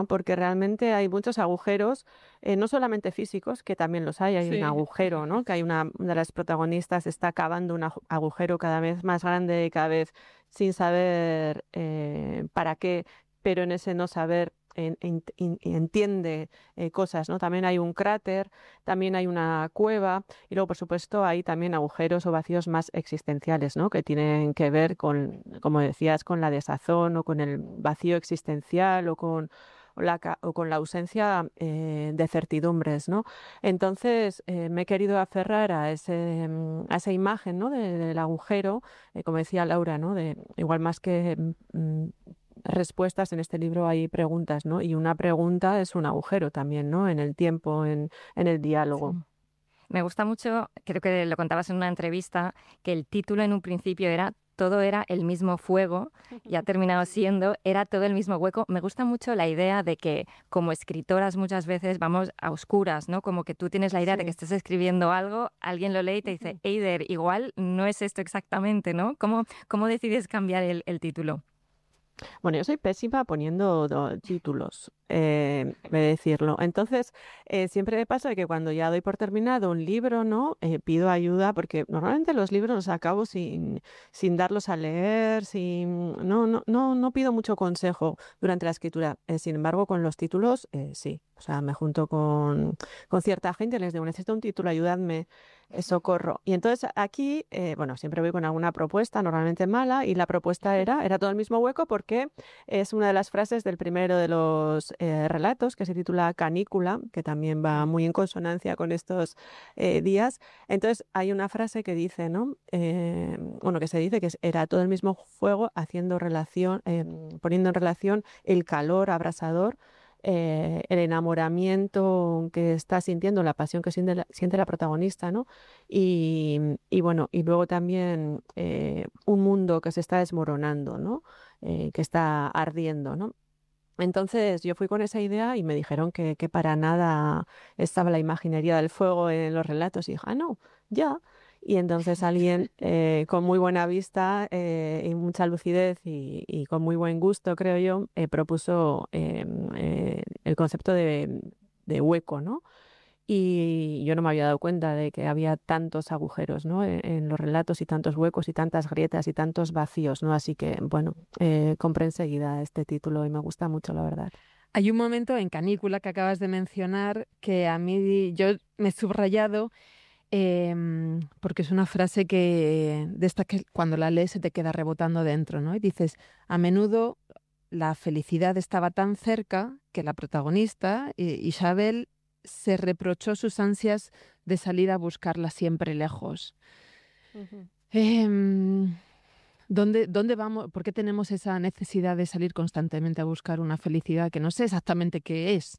porque realmente hay muchos agujeros, no solamente físicos, que también los hay un Sí. agujero, ¿no? Que hay una de las protagonistas está cavando un agujero cada vez más grande y cada vez sin saber para qué, pero en ese no saber entiende cosas, ¿no? También hay un cráter, también hay una cueva y luego, por supuesto, hay también agujeros o vacíos más existenciales, ¿no? Que tienen que ver con, como decías, con la desazón o con el vacío existencial o con la ausencia de certidumbres, ¿no? Entonces, me he querido aferrar a esa imagen, ¿no? Del agujero, como decía Laura, ¿no? De, igual más que respuestas en este libro hay preguntas, ¿no? Y una pregunta es un agujero también, ¿no? En el tiempo, en el Sí. diálogo. Me gusta mucho, creo que lo contabas en una entrevista, que el título en un principio era Todo era el mismo fuego y ha terminado siendo Era todo el mismo hueco. Me gusta mucho la idea de que como escritoras muchas veces vamos a oscuras, ¿no? Como que tú tienes la idea de que Sí. estás escribiendo algo, alguien lo lee y te dice, Eider, igual no es esto exactamente, ¿no? ¿Cómo decides cambiar el título? Bueno, yo soy pésima poniendo títulos, he de decirlo. Entonces, siempre me pasa que cuando ya doy por terminado un libro, ¿no? Pido ayuda porque normalmente los libros los acabo sin darlos a leer, no pido mucho consejo durante la escritura. Sin embargo, con los títulos, sí. O sea, me junto con cierta gente, les digo, necesito un título, ayudadme, socorro. Y entonces aquí, bueno, siempre voy con alguna propuesta, normalmente mala, y la propuesta era todo el mismo hueco porque es una de las frases del primero de los relatos que se titula Canícula, que también va muy en consonancia con estos días. Entonces hay una frase que dice, ¿no? Bueno, que se dice que era todo el mismo fuego haciendo relación, poniendo en relación el calor abrasador, el enamoramiento que está sintiendo, la pasión que siente la protagonista, ¿no? Y bueno, y luego también un mundo que se está desmoronando, ¿no? Que está ardiendo, ¿no? Entonces yo fui con esa idea y me dijeron que para nada estaba la imaginería del fuego en los relatos y dije, ah, no, ya. Y entonces alguien con muy buena vista y mucha lucidez y con muy buen gusto, creo yo, propuso el concepto de hueco, ¿no? Y yo no me había dado cuenta de que había tantos agujeros, ¿no? En los relatos y tantos huecos y tantas grietas y tantos vacíos, ¿no? Así que, bueno, compré enseguida este título y me gusta mucho, la verdad. Hay un momento en Canícula que acabas de mencionar que a mí yo me he subrayado porque es una frase que de esta que cuando la lees se te queda rebotando dentro, ¿no? Y dices, a menudo la felicidad estaba tan cerca que la protagonista, Isabel, se reprochó sus ansias de salir a buscarla siempre lejos. Ujú. Em, ¿Dónde vamos? ¿Por qué tenemos esa necesidad de salir constantemente a buscar una felicidad que no sé exactamente qué es?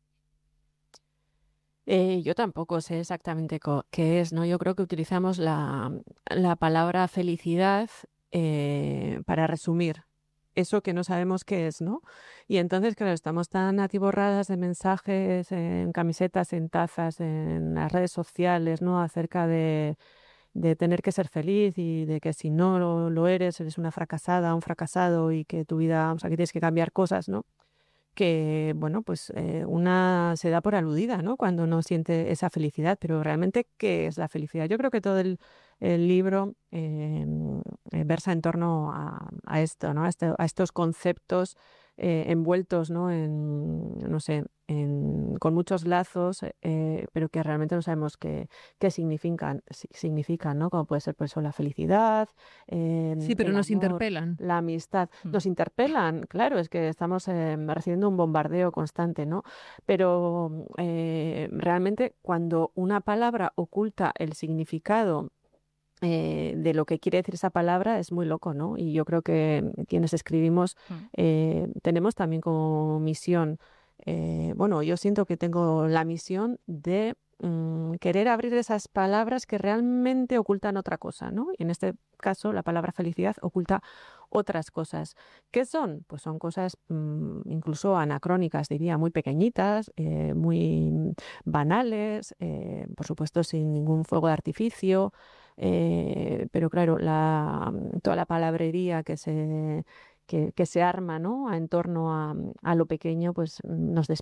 Yo tampoco sé exactamente qué es, ¿no? Yo creo que utilizamos la palabra felicidad para resumir eso que no sabemos qué es, ¿no? Y entonces, claro, estamos tan atiborradas de mensajes en camisetas, en tazas, en las redes sociales, ¿no? Acerca de tener que ser feliz y de que si no lo eres, eres una fracasada, un fracasado y que tu vida, o sea, que tienes que cambiar cosas, ¿no? Que, bueno, pues una se da por aludida, ¿no? Cuando no siente esa felicidad, pero realmente, ¿qué es la felicidad? Yo creo que todo el libro versa en torno a esto, ¿no? A estos conceptos envueltos, ¿no? No sé, con muchos lazos, pero que realmente no sabemos qué significan, ¿no? Como puede ser, por eso, la felicidad, Sí, pero el nos amor, interpelan. la amistad. Mm. Nos interpelan, claro, es que estamos recibiendo un bombardeo constante, ¿no? Pero realmente cuando una palabra oculta el significado de lo que quiere decir esa palabra es muy loco, ¿no? Y yo creo que quienes escribimos Mm. tenemos también como misión, bueno, yo siento que tengo la misión de querer abrir esas palabras que realmente ocultan otra cosa, ¿no? Y en este caso, la palabra felicidad oculta otras cosas. ¿Qué son? Pues son cosas incluso anacrónicas, diría, muy pequeñitas, muy banales, por supuesto sin ningún fuego de artificio, pero claro, toda la palabrería que se arma, ¿no? En torno a lo pequeño, pues nos